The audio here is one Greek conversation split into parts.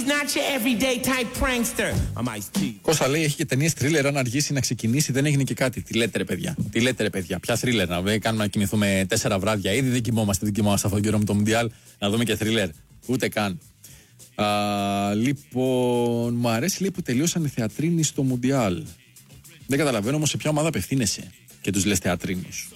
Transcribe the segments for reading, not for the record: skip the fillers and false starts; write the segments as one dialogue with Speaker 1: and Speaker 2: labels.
Speaker 1: not your everyday type prankster. I'm Ice-T.
Speaker 2: Κώστα λέει έχει και ταινίες θρίλερ. Αν αργήσει να ξεκινήσει, δεν έγινε και κάτι. Τι λέτε, ρε παιδιά. Τι λέτε, ρε παιδιά. Ποια θρίλερ να κάνουμε να κοιμηθούμε 4 βράδια. Ήδη δεν κοιμόμαστε αυτόν τον καιρό με το Μουντιάλ. Να δούμε και θρίλερ. Ούτε καν. Λοιπόν, μου αρέσει λέει που τελείωσαν οι θεατρίνοι στο Μουντιάλ. Δεν καταλαβαίνω όμως σε ποια ομάδα απευθύνεσαι και τους λες θεατρίνους.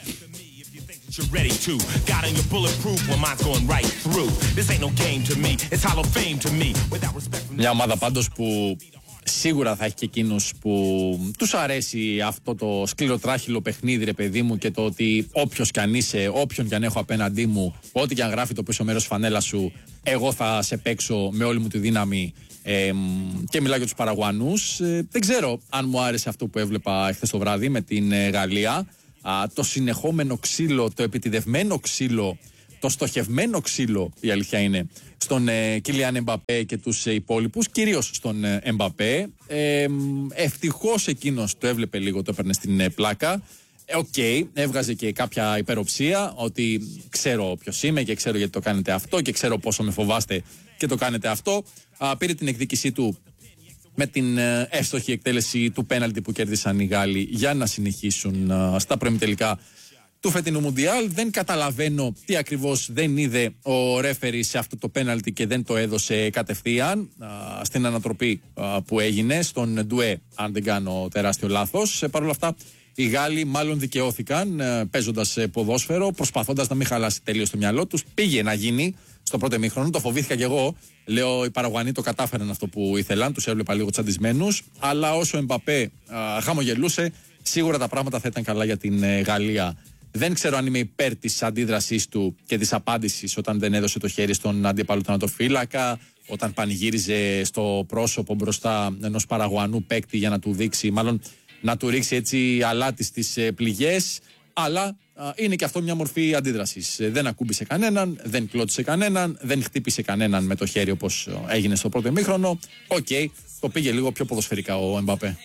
Speaker 2: Μια ομάδα πάντως που σίγουρα θα έχει και εκείνους που τους αρέσει αυτό το σκληροτράχυλο παιχνίδι, ρε παιδί μου, και το ότι όποιος κι αν είσαι, όποιον κι αν έχω απέναντί μου, ό,τι κι αν γράφει το πίσω μέρος φανέλα σου, εγώ θα σε παίξω με όλη μου τη δύναμη. Και μιλάω για τους Παραγουανούς. Δεν ξέρω αν μου άρεσε αυτό που έβλεπα εχθές το βράδυ με την Γαλλία. Το συνεχόμενο ξύλο, το επιτηδευμένο ξύλο, το στοχευμένο ξύλο, η αλήθεια είναι, στον Κιλιάν Εμπαπέ και τους υπόλοιπους, κυρίως στον Εμπαπέ. Ευτυχώς εκείνος το έβλεπε λίγο, το έπαιρνε στην πλάκα. Έβγαζε και κάποια υπεροψία ότι ξέρω ποιος είμαι και ξέρω γιατί το κάνετε αυτό και ξέρω πόσο με φοβάστε και το κάνετε αυτό. Πήρε την εκδίκησή του με την εύστοχη εκτέλεση του πέναλτι που κέρδισαν οι Γάλλοι για να συνεχίσουν στα προημιτελικά του φετινού Μουντιάλ. Δεν καταλαβαίνω τι ακριβώς δεν είδε ο ρέφερι σε αυτό το πέναλτι και δεν το έδωσε κατευθείαν στην ανατροπή που έγινε στον Ντουέ, αν δεν κάνω τεράστιο λάθος. Παρ' όλα αυτά οι Γάλλοι μάλλον δικαιώθηκαν παίζοντας ποδόσφαιρο, προσπαθώντας να μην χαλάσει τελείως το μυαλό τους. Πήγε να γίνει στο πρώτο ημίχρονο, το φοβήθηκα κι εγώ. Λέω, οι Παραγουανοί το κατάφεραν αυτό που ήθελαν, τους έβλεπα λίγο τσαντισμένους. Αλλά όσο ο Εμπαπέ χαμογελούσε, σίγουρα τα πράγματα θα ήταν καλά για την Γαλλία. Δεν ξέρω αν είμαι υπέρ της αντίδρασής του και της απάντησης όταν δεν έδωσε το χέρι στον αντίπαλο τερματοφύλακα, όταν πανηγύριζε στο πρόσωπο μπροστά ενός Παραγουανού παίκτη για να του δείξει, μάλλον να του ρίξει έτσι αλάτι στις πληγές. Αλλά είναι και αυτό μια μορφή αντίδρασης. Δεν ακούμπησε κανέναν, δεν κλώτησε κανέναν, δεν χτύπησε κανέναν με το χέρι όπως έγινε στο πρώτο ημίχρονο. Το πήγε λίγο πιο ποδοσφαιρικά ο Εμπαπέ.